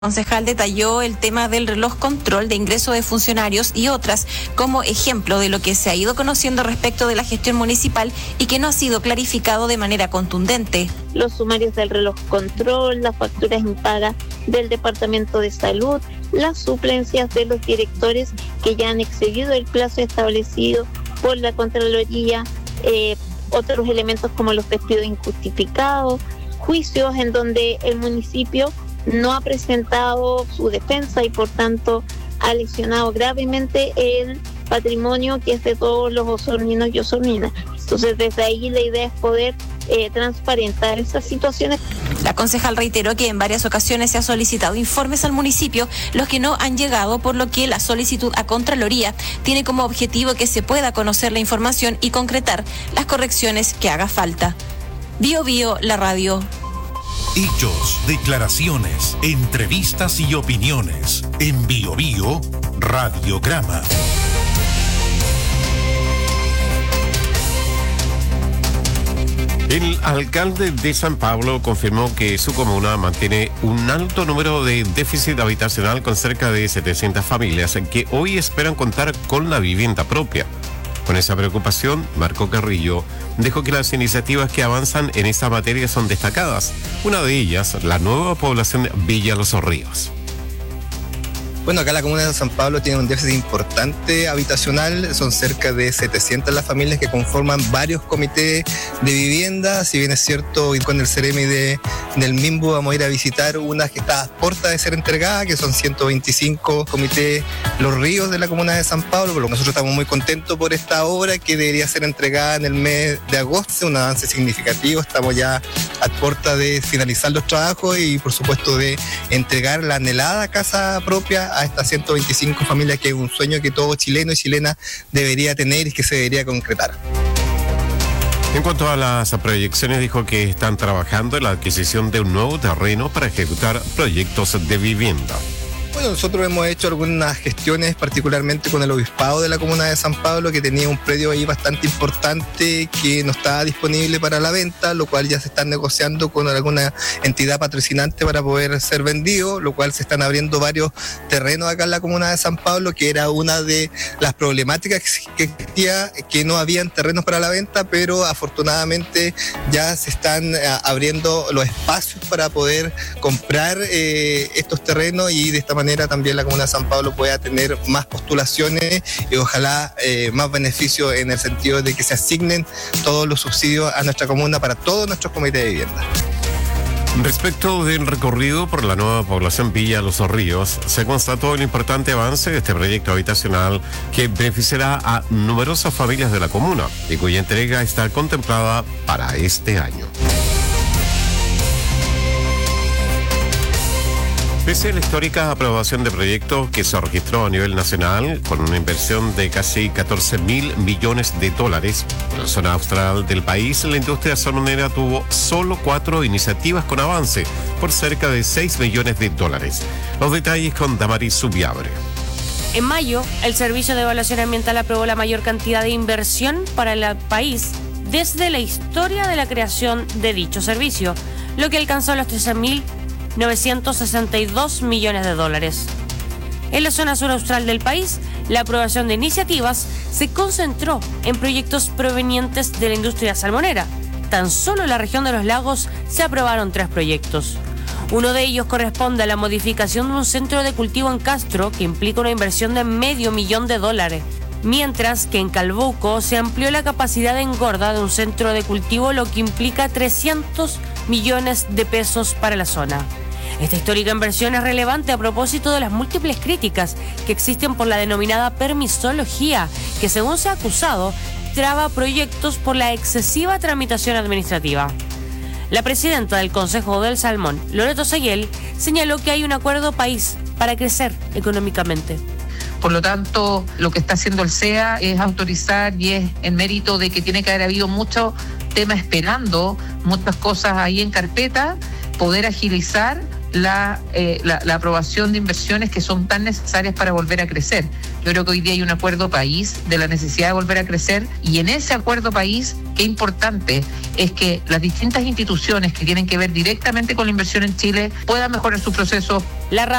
concejal detalló el tema del reloj control de ingreso de funcionarios y otras como ejemplo de lo que se ha ido conociendo respecto de la gestión municipal y que no ha sido clarificado de manera contundente. Los sumarios del reloj control, las facturas impagas del Departamento de Salud, las suplencias de los directores que ya han excedido el plazo establecido por la Contraloría, otros elementos como los despidos injustificados, juicios en donde el municipio no ha presentado su defensa y por tanto ha lesionado gravemente el patrimonio que es de todos los osorninos y osorninas. Entonces desde ahí la idea es poder transparentar esas situaciones. La concejal reiteró que en varias ocasiones se ha solicitado informes al municipio, los que no han llegado, por lo que la solicitud a Contraloría tiene como objetivo que se pueda conocer la información y concretar las correcciones que haga falta. Bio Bio, la radio. Hechos, declaraciones, entrevistas y opiniones. En Bio Bio, Radiograma. El alcalde de San Pablo confirmó que su comuna mantiene un alto número de déficit habitacional con cerca de 700 familias que hoy esperan contar con la vivienda propia. Con esa preocupación, Marco Carrillo dijo que las iniciativas que avanzan en esta materia son destacadas. Una de ellas, la nueva población Villa Los Ríos. Bueno, acá la comuna de San Pablo tiene un déficit importante habitacional, son cerca de 700 las familias que conforman varios comités de vivienda. Si bien es cierto, con el Ceremi del MIMBU vamos a ir a visitar unas que está a puerta de ser entregada, que son 125 comités Los Ríos de la comuna de San Pablo. Pero nosotros estamos muy contentos por esta obra que debería ser entregada en el mes de agosto, un avance significativo. Estamos ya a puerta de finalizar los trabajos y por supuesto de entregar la anhelada casa propia a estas 125 familias, que es un sueño que todo chileno y chilena debería tener y que se debería concretar. En cuanto a las proyecciones, dijo que están trabajando en la adquisición de un nuevo terreno para ejecutar proyectos de vivienda. Bueno, nosotros hemos hecho algunas gestiones, particularmente con el obispado de la comuna de San Pablo, que tenía un predio ahí bastante importante que no estaba disponible para la venta, lo cual ya se está negociando con alguna entidad patrocinante para poder ser vendido, lo cual se están abriendo varios terrenos acá en la comuna de San Pablo, que era una de las problemáticas que existía, que no habían terrenos para la venta, pero afortunadamente ya se están abriendo los espacios para poder comprar estos terrenos, y de esta manera también la comuna de San Pablo pueda tener más postulaciones y ojalá más beneficios, en el sentido de que se asignen todos los subsidios a nuestra comuna para todos nuestros comités de vivienda. Respecto del recorrido por la nueva población Villa Los Ríos, se constató el importante avance de este proyecto habitacional que beneficiará a numerosas familias de la comuna y cuya entrega está contemplada para este año. Pese a la histórica aprobación de proyectos que se registró a nivel nacional, con una inversión de casi 14.000 millones de dólares, en la zona austral del país, la industria salmonera tuvo solo 4 iniciativas con avance por cerca de 6 millones de dólares. Los detalles con Damaris Subiabre. En mayo, el Servicio de Evaluación Ambiental aprobó la mayor cantidad de inversión para el país desde la historia de la creación de dicho servicio, lo que alcanzó los 13.962 millones de dólares. En la zona sur austral del país, la aprobación de iniciativas se concentró en proyectos provenientes de la industria salmonera. Tan solo en la región de los lagos se aprobaron 3 proyectos. Uno de ellos corresponde a la modificación de un centro de cultivo en Castro, que implica una inversión de $500,000, mientras que en Calbuco se amplió la capacidad de engorda de un centro de cultivo, lo que implica 300 millones de pesos para la zona. Esta histórica inversión es relevante a propósito de las múltiples críticas que existen por la denominada permisología, que según se ha acusado, traba proyectos por la excesiva tramitación administrativa. La presidenta del Consejo del Salmón, Loreto Sayel, señaló que hay un acuerdo país para crecer económicamente. Por lo tanto, lo que está haciendo el SEA es autorizar, y es en mérito de que tiene que haber habido mucho tema esperando, muchas cosas ahí en carpeta, poder agilizar la aprobación de inversiones que son tan necesarias para volver a crecer. Yo creo que hoy día hay un acuerdo país de la necesidad de volver a crecer, y en ese acuerdo país, qué importante es que las distintas instituciones que tienen que ver directamente con la inversión en Chile puedan mejorar su proceso.